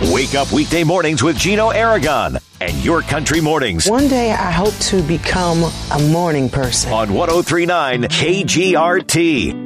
Wake up weekday mornings with Gino Aragon and Your Country Mornings One day I hope to become a morning person. on 103.9 KGRT.